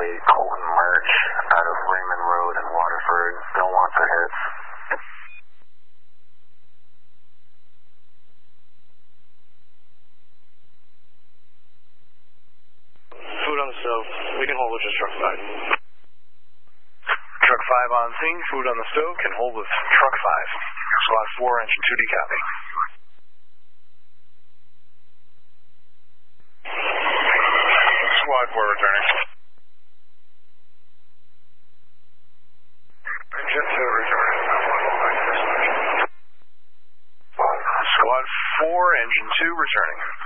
Colton March out of Raymond Road in Waterford. Still wants the hits. Food on the stove. We can hold with just truck 5. Truck 5 on scene. Food on the stove. Can hold with truck 5. Squad 4, engine 2D copy. Squad 4 returning. Engine 2 returning. Squad 4, engine 2 returning.